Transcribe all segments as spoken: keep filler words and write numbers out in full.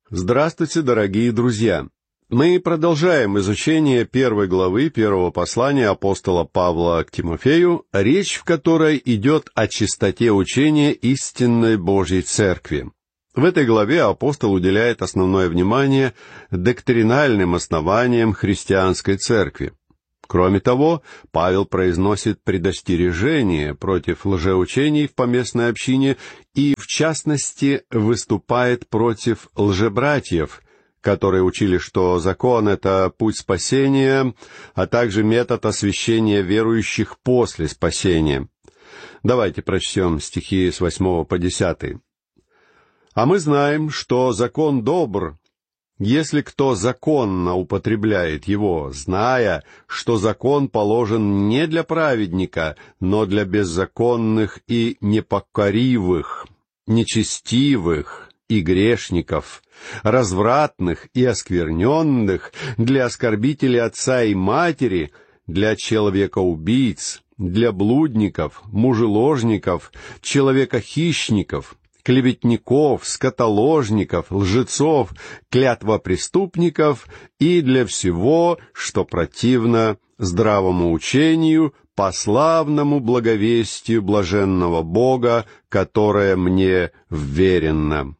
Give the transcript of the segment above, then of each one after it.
Здравствуйте, дорогие друзья! Мы продолжаем изучение первой главы первого послания апостола Павла к Тимофею, речь в которой идет о чистоте учения истинной Божьей Церкви. В этой главе апостол уделяет основное внимание доктринальным основаниям христианской церкви. Кроме того, Павел произносит предостережение против лжеучений в поместной общине и, в частности, выступает против лжебратьев, которые учили, что закон — это путь спасения, а также метод освящения верующих после спасения. Давайте прочтем стихи с восьмого по десятый. «А мы знаем, что закон добр, если кто законно употребляет его, зная, что закон положен не для праведника, но для беззаконных и непокоривых, нечестивых и грешников, развратных и оскверненных, для оскорбителей отца и матери, для человека-убийц, для блудников, мужеложников, человека-хищников, клеветников, скотоложников, лжецов, клятвопреступников и для всего, что противно здравому учению, по славному благовестию блаженного Бога, которое мне вверено».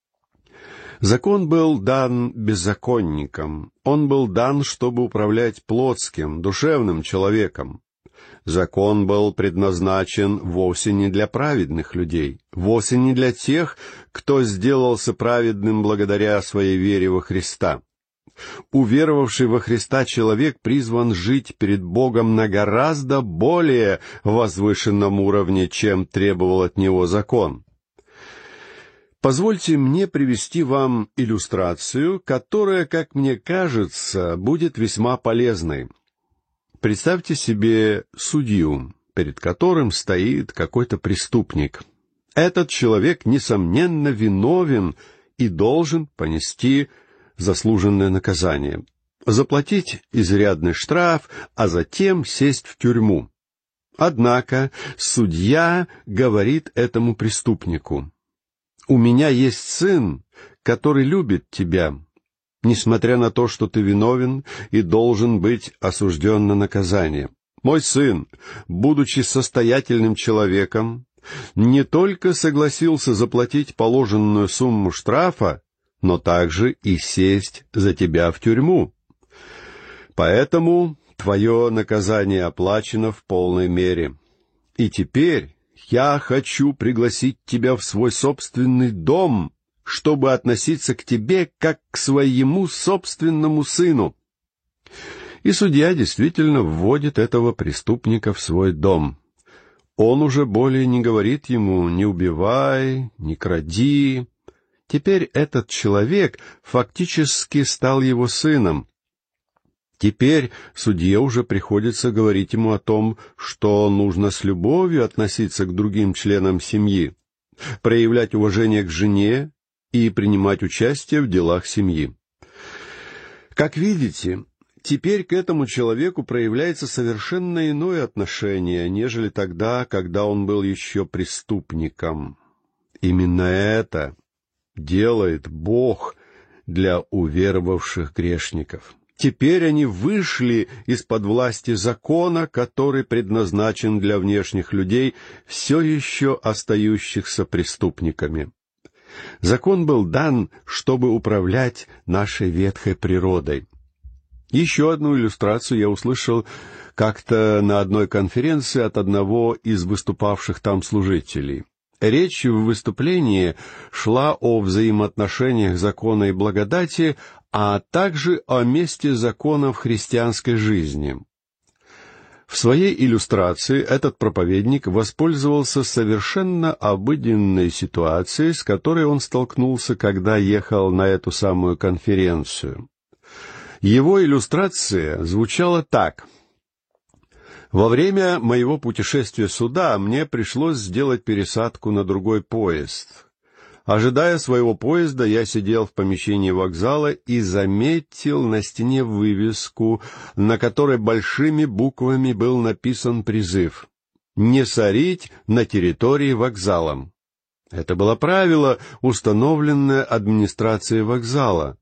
Закон был дан беззаконникам. Он был дан, чтобы управлять плотским, душевным человеком. Закон был предназначен вовсе не для праведных людей, вовсе не для тех, кто сделался праведным благодаря своей вере во Христа. Уверовавший во Христа человек призван жить перед Богом на гораздо более возвышенном уровне, чем требовал от него закон. Позвольте мне привести вам иллюстрацию, которая, как мне кажется, будет весьма полезной. Представьте себе судью, перед которым стоит какой-то преступник. Этот человек, несомненно, виновен и должен понести заслуженное наказание, заплатить изрядный штраф, а затем сесть в тюрьму. Однако судья говорит этому преступнику: «У меня есть сын, который любит тебя, несмотря на то, что ты виновен и должен быть осужден на наказание. Мой сын, будучи состоятельным человеком, не только согласился заплатить положенную сумму штрафа, но также и сесть за тебя в тюрьму. Поэтому твое наказание оплачено в полной мере. И теперь я хочу пригласить тебя в свой собственный дом, чтобы относиться к тебе как к своему собственному сыну». И судья действительно вводит этого преступника в свой дом. Он уже более не говорит ему «не убивай», «не кради». Теперь этот человек фактически стал его сыном. Теперь судье уже приходится говорить ему о том, что нужно с любовью относиться к другим членам семьи, проявлять уважение к жене и принимать участие в делах семьи. Как видите, теперь к этому человеку проявляется совершенно иное отношение, нежели тогда, когда он был еще преступником. Именно это делает Бог для уверовавших грешников. Теперь они вышли из-под власти закона, который предназначен для внешних людей, все еще остающихся преступниками. Закон был дан, чтобы управлять нашей ветхой природой. Еще одну иллюстрацию я услышал как-то на одной конференции от одного из выступавших там служителей. Речь в выступлении шла о взаимоотношениях закона и благодати, а также о месте закона в христианской жизни. В своей иллюстрации этот проповедник воспользовался совершенно обыденной ситуацией, с которой он столкнулся, когда ехал на эту самую конференцию. Его иллюстрация звучала так: «Во время моего путешествия сюда мне пришлось сделать пересадку на другой поезд. Ожидая своего поезда, я сидел в помещении вокзала и заметил на стене вывеску, на которой большими буквами был написан призыв «Не сорить на территории вокзала». Это было правило, установленное администрацией вокзала.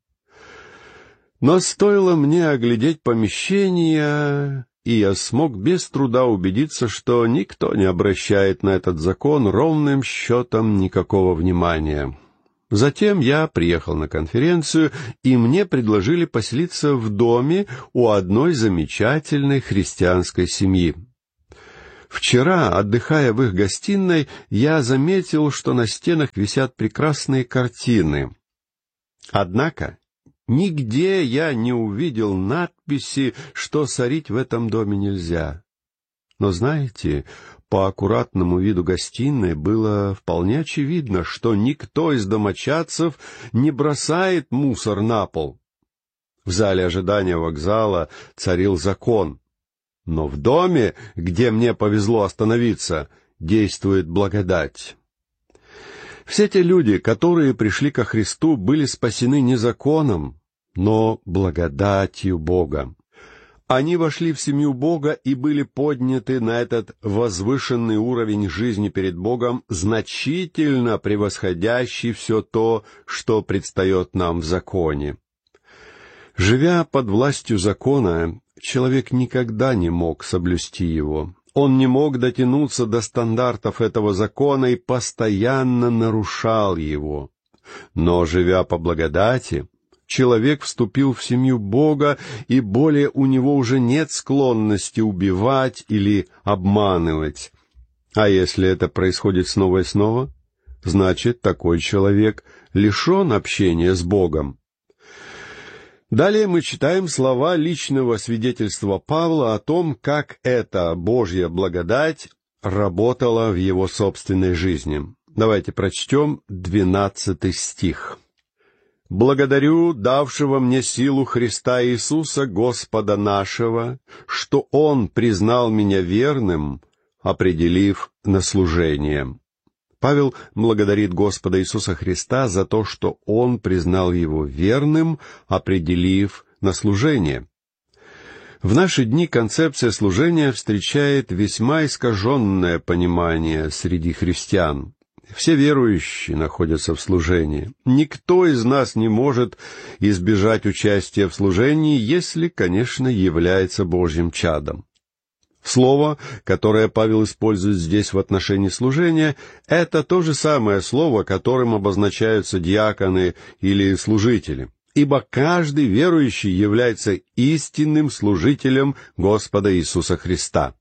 Но стоило мне оглядеть помещение, и я смог без труда убедиться, что никто не обращает на этот закон ровным счетом никакого внимания. Затем я приехал на конференцию, и мне предложили поселиться в доме у одной замечательной христианской семьи. Вчера, отдыхая в их гостиной, я заметил, что на стенах висят прекрасные картины. Однако нигде я не увидел надписи, что сорить в этом доме нельзя. Но знаете, по аккуратному виду гостиной было вполне очевидно, что никто из домочадцев не бросает мусор на пол. В зале ожидания вокзала царил закон. Но в доме, где мне повезло остановиться, действует благодать. Все те люди, которые пришли ко Христу, были спасены не законом, но благодатью Бога. Они вошли в семью Бога и были подняты на этот возвышенный уровень жизни перед Богом, значительно превосходящий все то, что предстает нам в законе. Живя под властью закона, человек никогда не мог соблюсти его. Он не мог дотянуться до стандартов этого закона и постоянно нарушал его. Но, живя по благодати, человек вступил в семью Бога, и более у него уже нет склонности убивать или обманывать. А если это происходит снова и снова, значит, такой человек лишен общения с Богом. Далее мы читаем слова личного свидетельства Павла о том, как эта Божья благодать работала в его собственной жизни. Давайте прочтем двенадцатый стих. «Благодарю давшего мне силу Христа Иисуса, Господа нашего, что Он признал меня верным, определив на служение». Павел благодарит Господа Иисуса Христа за то, что Он признал его верным, определив на служение. В наши дни концепция служения встречает весьма искаженное понимание среди христиан. Все верующие находятся в служении. Никто из нас не может избежать участия в служении, если, конечно, является Божьим чадом. Слово, которое Павел использует здесь в отношении служения, это то же самое слово, которым обозначаются диаконы или служители. Ибо каждый верующий является истинным служителем Господа Иисуса Христа.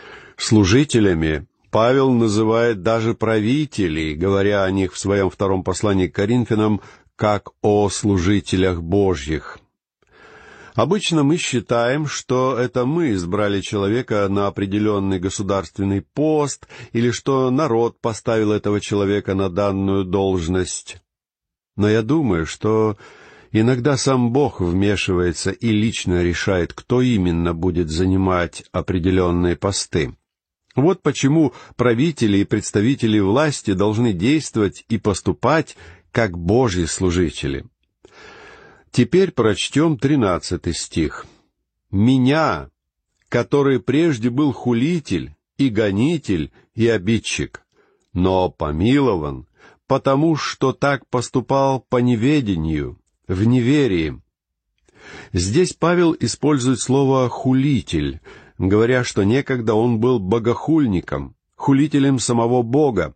Служителями Павел называет даже правителей, говоря о них в своем втором послании к Коринфянам, как о служителях Божьих. Обычно мы считаем, что это мы избрали человека на определенный государственный пост, или что народ поставил этого человека на данную должность. Но я думаю, что иногда сам Бог вмешивается и лично решает, кто именно будет занимать определенные посты. Вот почему правители и представители власти должны действовать и поступать как Божьи служители. Теперь прочтем тринадцатый стих. «Меня, который прежде был хулитель и гонитель и обидчик, но помилован, потому что так поступал по неведению, в неверии». Здесь Павел использует слово «хулитель», говоря, что некогда он был богохульником, хулителем самого Бога.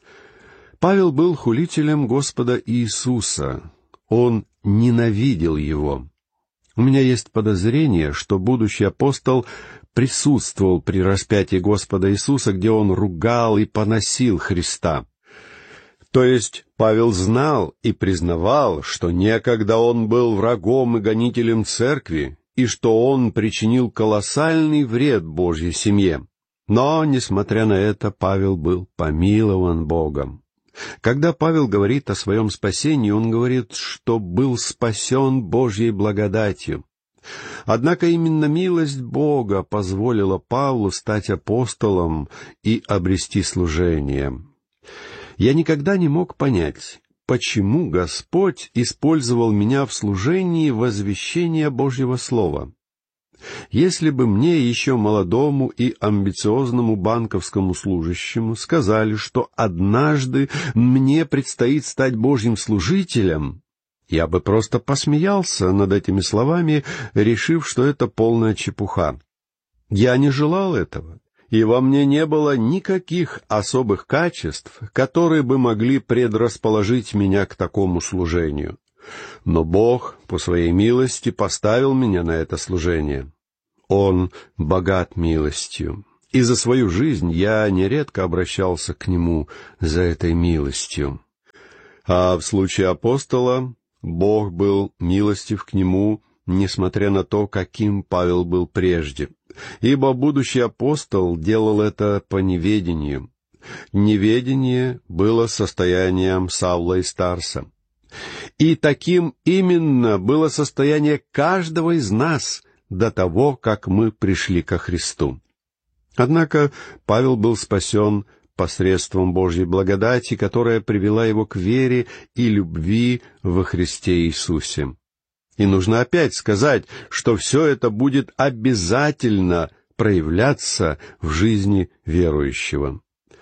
Павел был хулителем Господа Иисуса. Он ненавидел его. У меня есть подозрение, что будущий апостол присутствовал при распятии Господа Иисуса, где он ругал и поносил Христа. То есть Павел знал и признавал, что некогда он был врагом и гонителем церкви, и что он причинил колоссальный вред Божьей семье. Но, несмотря на это, Павел был помилован Богом. Когда Павел говорит о своем спасении, он говорит, что был спасен Божьей благодатью. Однако именно милость Бога позволила Павлу стать апостолом и обрести служение. Я никогда не мог понять, почему Господь использовал меня в служении возвещения Божьего Слова. Если бы мне, еще молодому и амбициозному банковскому служащему, сказали, что однажды мне предстоит стать Божьим служителем, я бы просто посмеялся над этими словами, решив, что это полная чепуха. Я не желал этого, и во мне не было никаких особых качеств, которые бы могли предрасположить меня к такому служению. Но Бог, по своей милости, поставил меня на это служение. Он богат милостью, и за свою жизнь я нередко обращался к Нему за этой милостью. А в случае апостола Бог был милостив к нему, несмотря на то, каким Павел был прежде, ибо будущий апостол делал это по неведению. Неведение было состоянием Савла и Тарса. И таким именно было состояние каждого из нас до того, как мы пришли ко Христу. Однако Павел был спасен посредством Божьей благодати, которая привела его к вере и любви во Христе Иисусе. И нужно опять сказать, что все это будет обязательно проявляться в жизни верующего.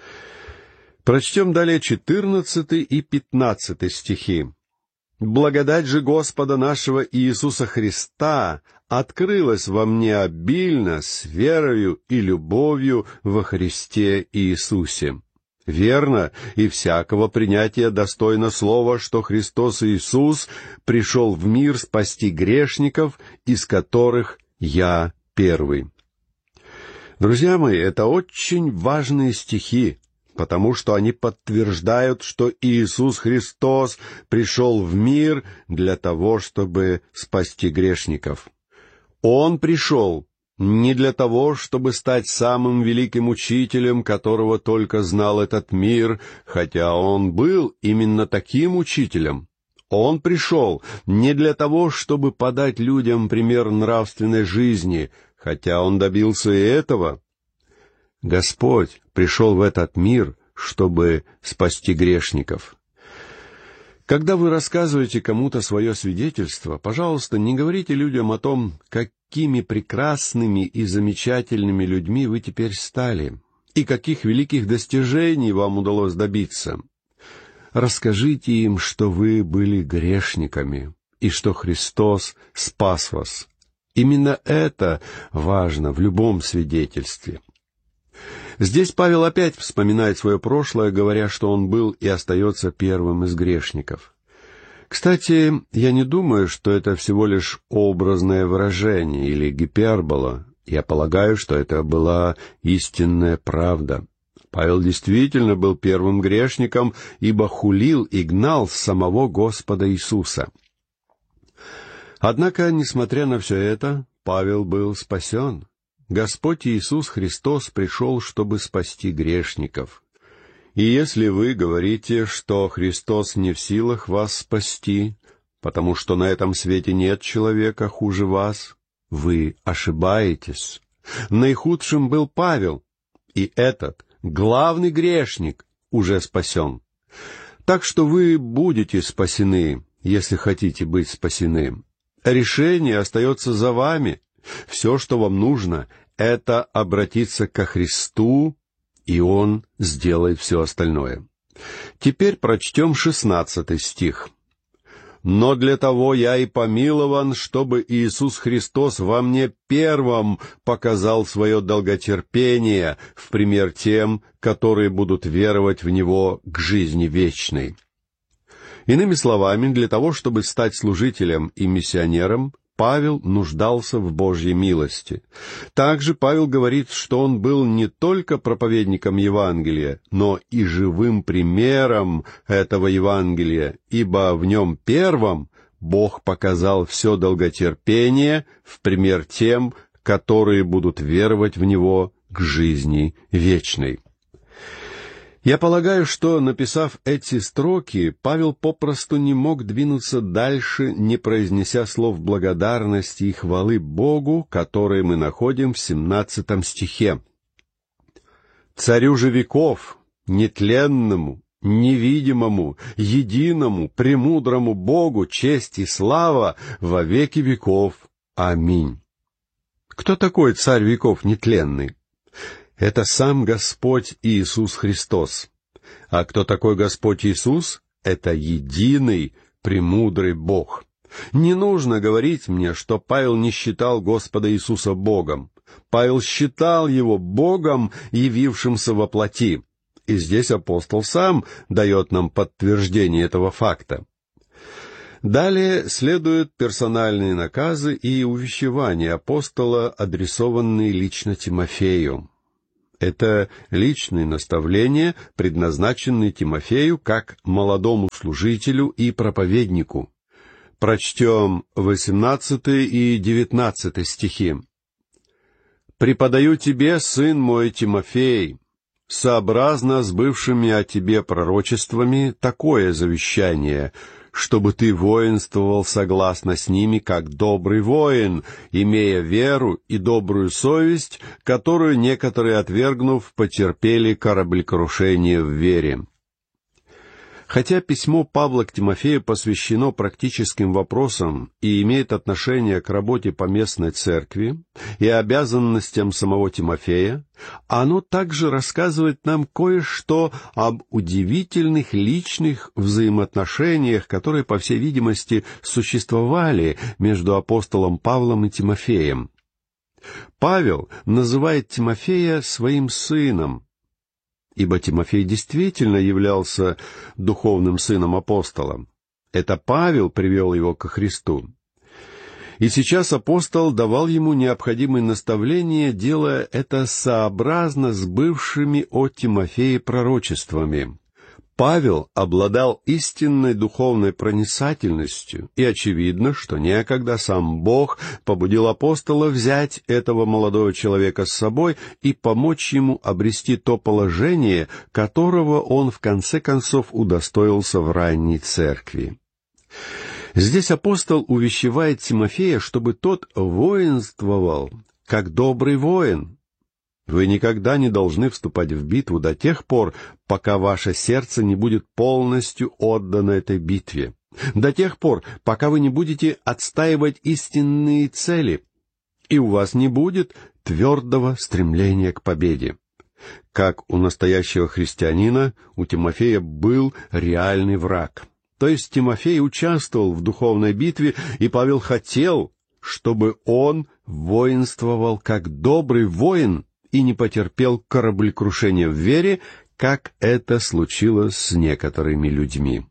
Прочтем далее четырнадцатый и пятнадцатый стихи. «Благодать же Господа нашего Иисуса Христа открылась во мне обильно с верою и любовью во Христе Иисусе». Верно, и всякого принятия достойно слова, что Христос Иисус пришел в мир спасти грешников, из которых я первый. Друзья мои, это очень важные стихи, потому что они подтверждают, что Иисус Христос пришел в мир для того, чтобы спасти грешников. Он пришел не для того, чтобы стать самым великим учителем, которого только знал этот мир, хотя он был именно таким учителем. Он пришел не для того, чтобы подать людям пример нравственной жизни, хотя он добился и этого. Господь пришел в этот мир, чтобы спасти грешников. Когда вы рассказываете кому-то свое свидетельство, пожалуйста, не говорите людям о том, какими прекрасными и замечательными людьми вы теперь стали, и каких великих достижений вам удалось добиться. Расскажите им, что вы были грешниками, и что Христос спас вас. Именно это важно в любом свидетельстве. Здесь Павел опять вспоминает свое прошлое, говоря, что он был и остается первым из грешников. Кстати, я не думаю, что это всего лишь образное выражение или гипербола. Я полагаю, что это была истинная правда. Павел действительно был первым грешником, ибо хулил и гнал самого Господа Иисуса. Однако, несмотря на все это, Павел был спасен. Господь Иисус Христос пришел, чтобы спасти грешников. И если вы говорите, что Христос не в силах вас спасти, потому что на этом свете нет человека хуже вас, вы ошибаетесь. Наихудшим был Павел, и этот, главный грешник, уже спасен. Так что вы будете спасены, если хотите быть спасены. Решение остается за вами. Все, что вам нужно, это обратиться ко Христу, и Он сделает все остальное. Теперь прочтем шестнадцатый стих. «Но для того я и помилован, чтобы Иисус Христос во мне первым показал свое долготерпение в пример тем, которые будут веровать в Него к жизни вечной». Иными словами, для того, чтобы стать служителем и миссионером, Павел нуждался в Божьей милости. Также Павел говорит, что он был не только проповедником Евангелия, но и живым примером этого Евангелия, ибо в нем первом Бог показал все долготерпение в пример тем, которые будут веровать в Него к жизни вечной. Я полагаю, что, написав эти строки, Павел попросту не мог двинуться дальше, не произнеся слов благодарности и хвалы Богу, которые мы находим в семнадцатом стихе. «Царю же веков, нетленному, невидимому, единому, премудрому Богу честь и слава во веки веков. Аминь». Кто такой Царь веков нетленный? Это сам Господь Иисус Христос. А кто такой Господь Иисус? Это единый, премудрый Бог. Не нужно говорить мне, что Павел не считал Господа Иисуса Богом. Павел считал Его Богом, явившимся во плоти. И здесь апостол сам дает нам подтверждение этого факта. Далее следуют персональные наказы и увещевания апостола, адресованные лично Тимофею. Это личные наставления, предназначенные Тимофею как молодому служителю и проповеднику. Прочтем восемнадцатый и девятнадцатый стихи. «Преподаю тебе, сын мой Тимофей, сообразно с бывшими о тебе пророчествами, такое завещание, чтобы ты воинствовал согласно с ними, как добрый воин, имея веру и добрую совесть, которую некоторые, отвергнув, потерпели кораблекрушение в вере». Хотя письмо Павла к Тимофею посвящено практическим вопросам и имеет отношение к работе поместной церкви и обязанностям самого Тимофея, оно также рассказывает нам кое-что об удивительных личных взаимоотношениях, которые, по всей видимости, существовали между апостолом Павлом и Тимофеем. Павел называет Тимофея своим сыном, ибо Тимофей действительно являлся духовным сыном апостола. Это Павел привел его ко Христу. И сейчас апостол давал ему необходимые наставления, делая это сообразно с бывшими о Тимофее пророчествами. Павел обладал истинной духовной проницательностью, и очевидно, что некогда сам Бог побудил апостола взять этого молодого человека с собой и помочь ему обрести то положение, которого он в конце концов удостоился в ранней церкви. Здесь апостол увещевает Тимофея, чтобы тот воинствовал, как добрый воин. Вы никогда не должны вступать в битву до тех пор, пока ваше сердце не будет полностью отдано этой битве. До тех пор, пока вы не будете отстаивать истинные цели, и у вас не будет твердого стремления к победе. Как у настоящего христианина, у Тимофея был реальный враг. То есть Тимофей участвовал в духовной битве, и Павел хотел, чтобы он воинствовал как добрый воин, и не потерпел кораблекрушения в вере, как это случилось с некоторыми людьми.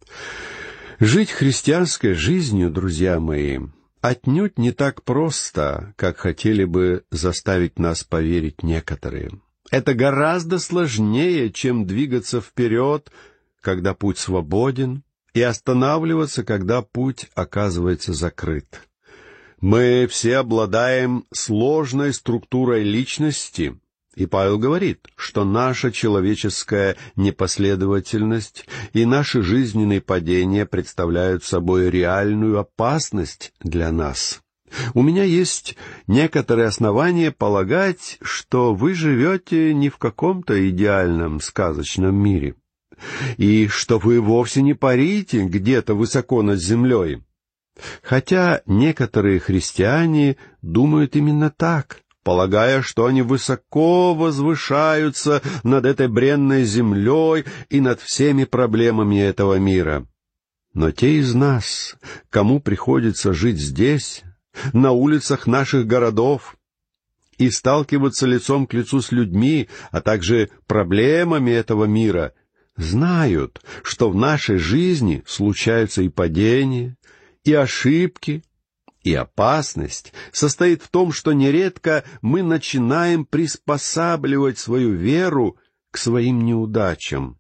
Жить христианской жизнью, друзья мои, отнюдь не так просто, как хотели бы заставить нас поверить некоторые. Это гораздо сложнее, чем двигаться вперед, когда путь свободен, и останавливаться, когда путь оказывается закрыт. Мы все обладаем сложной структурой личности, и Павел говорит, что наша человеческая непоследовательность и наши жизненные падения представляют собой реальную опасность для нас. У меня есть некоторые основания полагать, что вы живете не в каком-то идеальном сказочном мире, и что вы вовсе не парите где-то высоко над землей. Хотя некоторые христиане думают именно так, полагая, что они высоко возвышаются над этой бренной землей и над всеми проблемами этого мира. Но те из нас, кому приходится жить здесь, на улицах наших городов, и сталкиваться лицом к лицу с людьми, а также проблемами этого мира, знают, что в нашей жизни случаются и падения, и ошибки, и опасность состоит в том, что нередко мы начинаем приспосабливать свою веру к своим неудачам.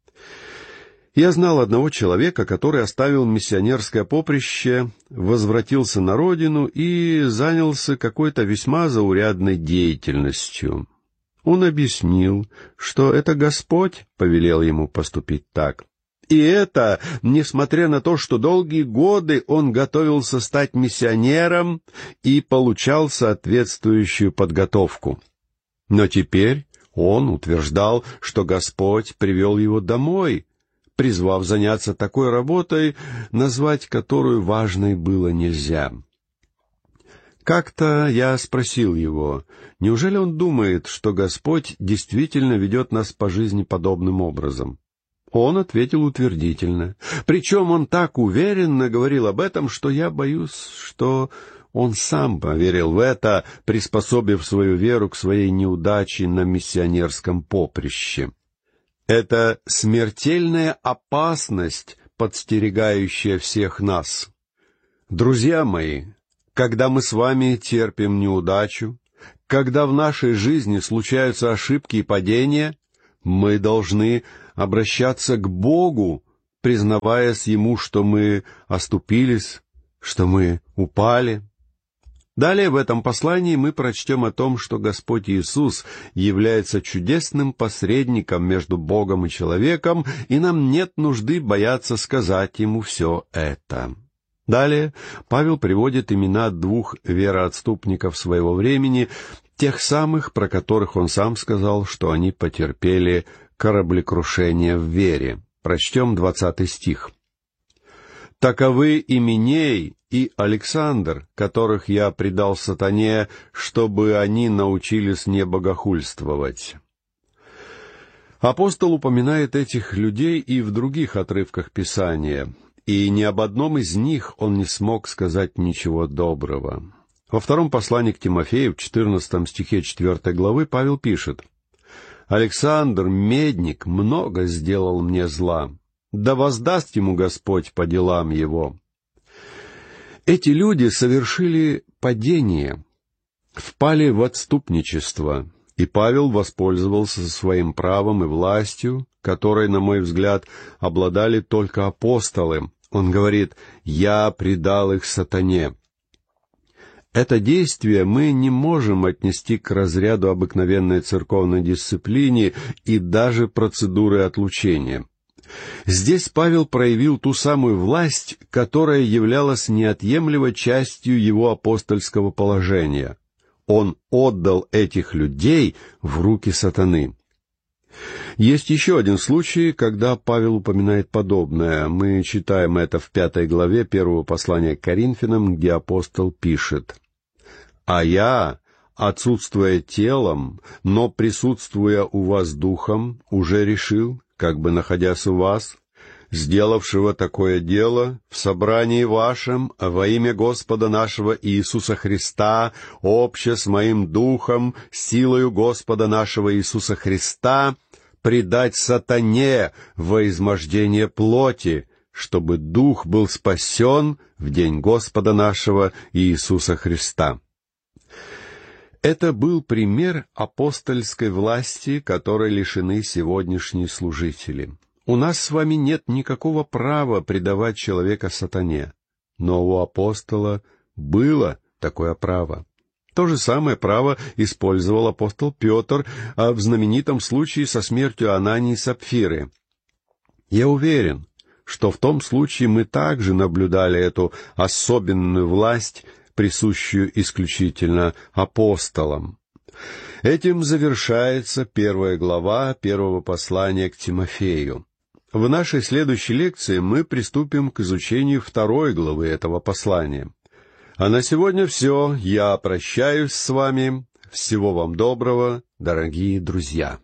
Я знал одного человека, который оставил миссионерское поприще, возвратился на родину и занялся какой-то весьма заурядной деятельностью. Он объяснил, что это Господь повелел ему поступить так. И это, несмотря на то, что долгие годы он готовился стать миссионером и получал соответствующую подготовку. Но теперь он утверждал, что Господь привел его домой, призвав заняться такой работой, назвать которую важной было нельзя. Как-то я спросил его, неужели он думает, что Господь действительно ведет нас по жизни подобным образом? Он ответил утвердительно. Причем он так уверенно говорил об этом, что я боюсь, что он сам поверил в это, приспособив свою веру к своей неудаче на миссионерском поприще. Это смертельная опасность, подстерегающая всех нас. Друзья мои, когда мы с вами терпим неудачу, когда в нашей жизни случаются ошибки и падения, мы должны обращаться к Богу, признаваясь Ему, что мы оступились, что мы упали. Далее в этом послании мы прочтем о том, что Господь Иисус является чудесным посредником между Богом и человеком, и нам нет нужды бояться сказать Ему все это. Далее Павел приводит имена двух вероотступников своего времени, тех самых, про которых он сам сказал, что они потерпели кораблекрушение в вере. Прочтем двадцатый стих. «Таковы Именей и Александр, которых я предал сатане, чтобы они научились не богохульствовать». Апостол упоминает этих людей и в других отрывках Писания, и ни об одном из них он не смог сказать ничего доброго. Во втором послании к Тимофею, в четырнадцатом стихе четвёртой главы, Павел пишет: «Александр, медник, много сделал мне зла. Да воздаст ему Господь по делам его». Эти люди совершили падение, впали в отступничество, и Павел воспользовался своим правом и властью, которой, на мой взгляд, обладали только апостолы. Он говорит: «Я предал их сатане». Это действие мы не можем отнести к разряду обыкновенной церковной дисциплине и даже процедуры отлучения. Здесь Павел проявил ту самую власть, которая являлась неотъемлемой частью его апостольского положения. Он отдал этих людей в руки сатаны. Есть еще один случай, когда Павел упоминает подобное. Мы читаем это в пятой главе первого послания к Коринфянам, где апостол пишет: «А я, отсутствуя телом, но присутствуя у вас духом, уже решил, как бы находясь у вас, сделавшего такое дело в собрании вашем во имя Господа нашего Иисуса Христа, обще с моим духом, силою Господа нашего Иисуса Христа, предать сатане во измождение плоти, чтобы дух был спасен в день Господа нашего Иисуса Христа». Это был пример апостольской власти, которой лишены сегодняшние служители. У нас с вами нет никакого права предавать человека сатане, но у апостола было такое право. То же самое право использовал апостол Петр в знаменитом случае со смертью Анании и Сапфиры. Я уверен, что в том случае мы также наблюдали эту особенную власть, присущую исключительно апостолам. Этим завершается первая глава первого послания к Тимофею. В нашей следующей лекции мы приступим к изучению второй главы этого послания. А на сегодня все. Я прощаюсь с вами. Всего вам доброго, дорогие друзья.